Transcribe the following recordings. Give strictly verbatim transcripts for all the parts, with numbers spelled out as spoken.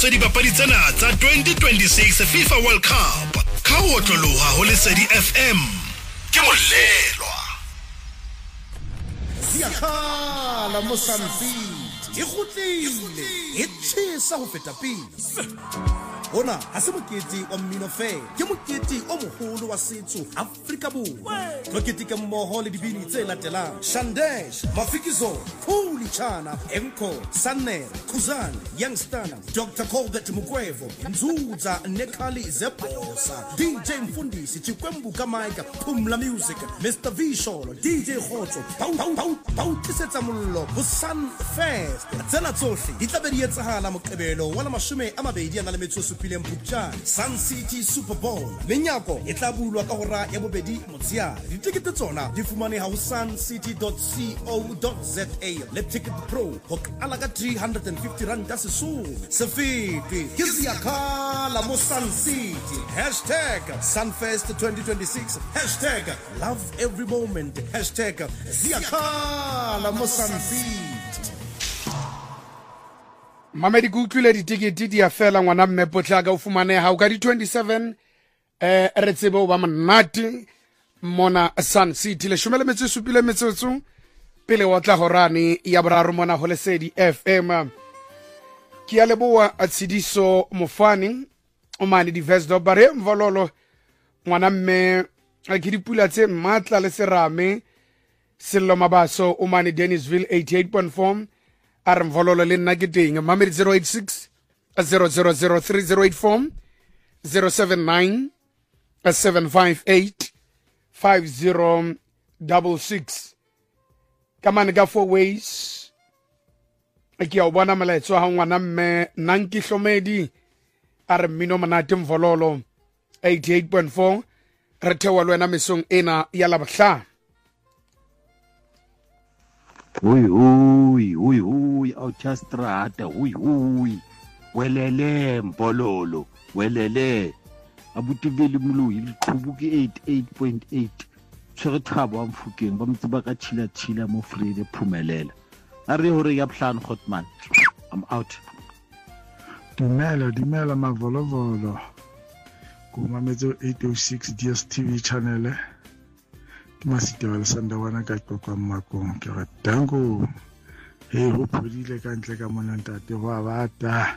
hlalosa dipapadi tsena tsa twenty twenty-six FIFA World Cup ka ho otloloha ho Lesedi F M ke molelwa Siakhala mo Sunfit e kgutlile e tshisa ho feta pele Ona ha se mokete wa mmino fe ke mokete o moholo wa setso Afrika Borwa mokete ke mmoho le dibini tse latelang Shandesh Mafikizo Khuli Chana Enko Sanne Khuzani Youngstana Doctor Colbert Mugwevo Nzuza Nekali Zebosa D J Mfundisi Chikwembu Kamaika Pumla Music Mister Visholo D J Khotso Pau pau pau pau tsetsa mollo bo Sun Fest tsena tsohle di tla be di etsahala Moqebelo wa mashome a mabedi a na le metso Sun City Super Bowl menyako e tla bulwa ka hora ya bobedi motsiare ditikete tsona di fumane ha sun city dot co dot za le Ticket Pro ho ala ka three hundred fifty rand a sesong sefete ke Siakhala mo Sun City hashtag Sunfest twenty twenty-six hashtag love every moment hashtag Siakhala mo Sun City Mamedi kutlule ditikete di a fela ngwana mme potlaka o fumaneha o ka di twenty-seven eh re tsebo ba monate mona Sun City le shumele metso supile metsotso pele wa tla horane ya boraro mona ho Lesedi F M ki ya leboa atsidiso mofani o mane diverse do bare mvololo ngwana mme a kidipula tse matla le serame sello mabaso o mane Dennisville eighty-eight point four Aram vololo le nna ke teng Mamedi zero eight six zero zero zero three zero eight four zero seven nine seven five eight five zero six six Kamane ka four ways ke ya bona malaetso ha ngwana mme Nanki Hlomedi are mino manate mvololo eighty-eight point four re thewa lwena mesong ena ya labahla Ui ui ui ui Autostrada ui ui welele mbololo welele abutiveli mlu ilqhubuki eighty-eight point eight tshwere thabo wa Mfokeng ba mtsiba ka tshila tshila mo Frede Phumelela are hore ya Bhlano Khotman I'm out Dumela dumela mavolovolo kuma metso eight oh six D S T V channel Masitebele sandawana ka qoqa makong ke re dango he ho phodile ka ntle ka mona ntate wa bata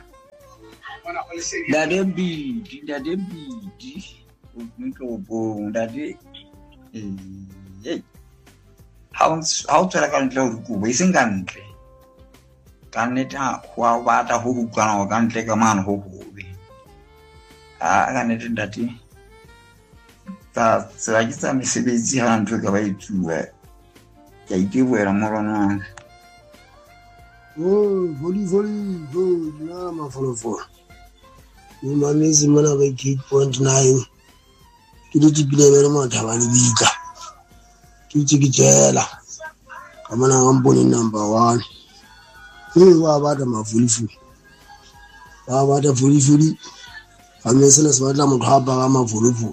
Dadembi dadembi o nko bo dade eh how how tsela ka ntle ho kubo iseng ka ntle ka neta wa bata ho bukana ka ntle ka mane ho hobe a ka neta ndati ta tsela ke tsa mesebetsi ha ntwe ka ba itsuwa ya itebela morona oh voli voli ho na mafolofo ni mamezi mana ba eight point nine ke di bilebele mo thaba le bika ke tsikijela kamana ngamboni number one he wa ba da mavulifuli wa ba da vulifuli amesela sibatla motho ha ba ga mavulifuli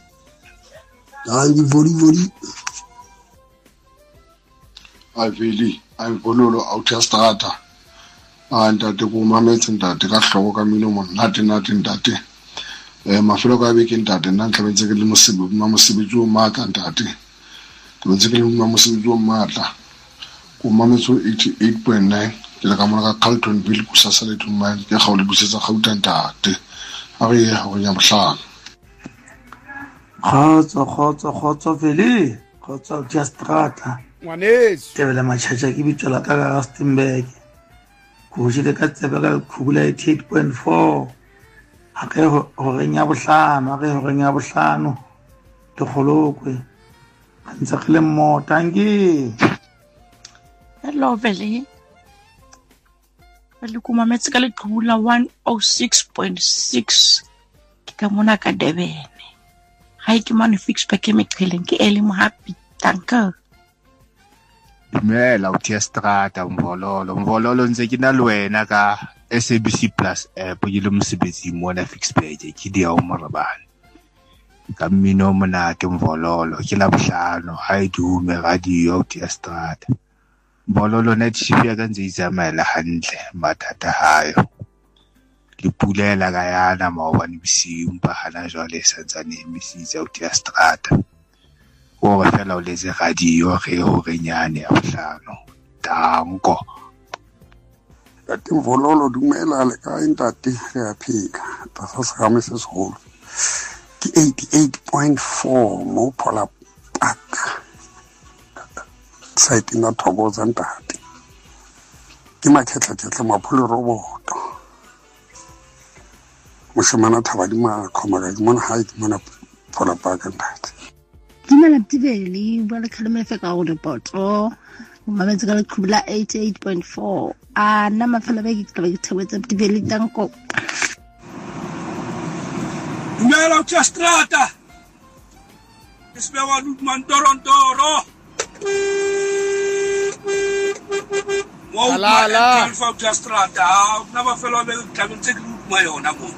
Angi voli voli Aveli ayivolo Autostrada andate ku mametsi ndate ka hloko ka mino mo nate nate ndate eh mafelo ka beke ndate nna ntlabetse ke le mosibo ma mosibetsi o matla ndate ke betse ke le ma mosibetsi o matla ku mametso eighty-eight point nine ke la ka mona ka Carltonville ku sasa le thuma ke ga o le busetsa gauta ndate a re ya go nya Bohlano Khotso khotso khotso vele khotso Autostrada ngwaneso tebela machacha ke bitsola ka ga Rustenburg go jile ka tsebe ka khubula eighty-eight point four ha ke ho renya Bohlano ha ke ho renya Bohlano te kholokwe ntse ke le mo tangi hello vele vele kuma metsi ka le khubula one oh six point six ke ka mona ka Durban Hai ke mane fix pa ke meqheleng ke ele mo happy tanka Dumela Autostrada mvololo mvololo ntse ke na le wena ka S A B C Plus app ke le mosebetsi mona fix page ke dia o marabane ka mmino monate mvololo ke la Bohlano ha e dume radio Autostrada mvololo net ship ya ka ntse e tsamaela hantle mathata hayo le pulela ka yana maobane bosiu mpa hana jwale sa ntsane emisitse Autia Strata o re fela o letse radio ge ho renyane ya bohlano danko Ntate Mvololo dumela le ka ntate re a phela ta sa sa me se seholo ke eighty-eight point four mo Phola Park site na Thokoza ntate ke makhetla ketla mapholo roboto mo shemana Thabadima khoma ka mona ha ke mona Phola Park ntate Dumela Mtibeli ba le khaleme fe ka go reporto Mametsi ka le khubula eighty-eight point four a na mafela ba ke tla ke thwetsa Mtibeli tanko Dumela Autia Strata Isbewa Lutman Dorondoro Ala ala Autia Strata na mafela ba ke tla ke lutma yona mo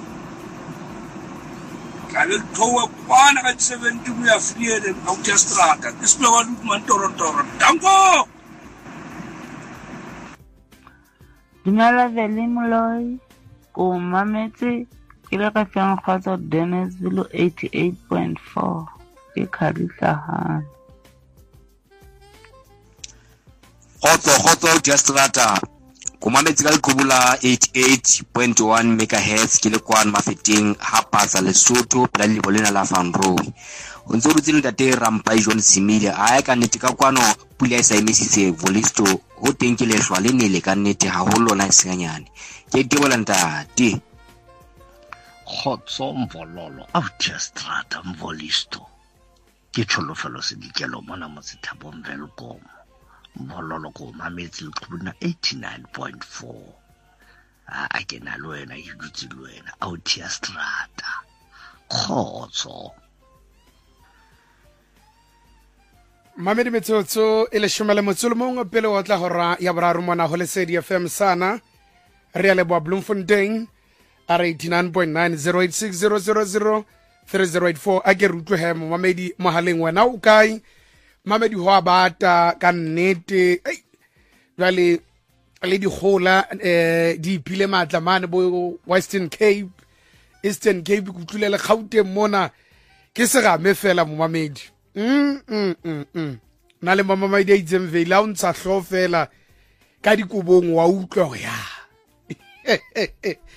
Kale thowa kwana ka seventy ya friere Autia Strata Isbewa Lutman Dorondoro danko Dumela Veli Moloi ko mametsi ke le ka feng kgotsa Dennisville eighty-eight point four ke kharisa ha Khotso khotso Autia Strata ko mametsi ka lekubula eighty-eight point one megahertz ke le kwana mafeteng ha pasa Lesotho pela le bolena la Fanro o ntse o tsile ntate Rampa John Simile a ya ka nnete ka kwano pula e sa emisitse Volisto ho teng ke lehlwa le nele ka nnete ha ho lona senganyane ke tebola ntate Khotso Mvololo Autia Strata Mvolisto ke tsholofelo se dikelo mona mo Sethabong Velkom Mvololo ko mametsi le khubuna eighty-nine point four a ke na le wena ke dutse le wena Autia Strata khotso Mamedi metsotso e le shomele motsolo mongwe pele o tla hora ya boraro mona ho Lesedi F M sana re a leboa Bloemfontein R eighty-nine point nine zero eight six zero zero zero three zero eight four a ke rutwe he mo Mamedi mohaleng wena o kae Mamedi ho abata ka nnete ei jwale le di khola eh di pile matla mane bo Western Cape Eastern Cape ku tlulele Gauteng mona ke se ga me fela mo Mamedi mm mm mm mm na le mama Mamedi a itseng vela o ntsa hlofela ka dikobong wa utlwa ya